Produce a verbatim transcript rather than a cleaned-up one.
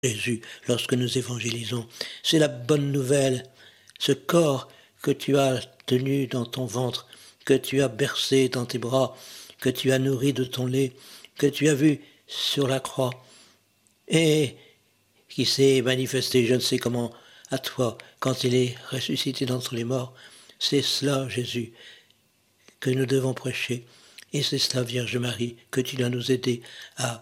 Jésus lorsque nous évangélisons. C'est la bonne nouvelle, ce corps que tu as tenu dans ton ventre, que tu as bercé dans tes bras, que tu as nourri de ton lait, que tu as vu sur la croix, et qui s'est manifesté, je ne sais comment, à toi, quand il est ressuscité d'entre les morts. C'est cela, Jésus, que nous devons prêcher. Et c'est cela, Vierge Marie, que tu dois nous aider à